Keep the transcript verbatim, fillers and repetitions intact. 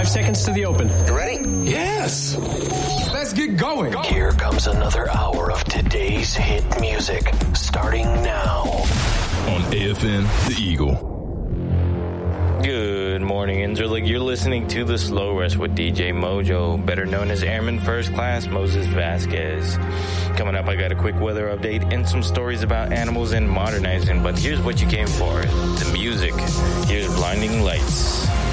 seconds to the open. You ready? Yes. Let's get going. Go. Here comes another hour of today's hit music, starting now. On A F N, The Eagle. Good morning, Interleague. You're listening to The Slow Rush with D J Mojo, better known as Airman First Class Moses Vasquez. Coming up, I got a quick weather update and some stories about animals and modernizing, but here's what you came for, the music. Here's Blinding Lights.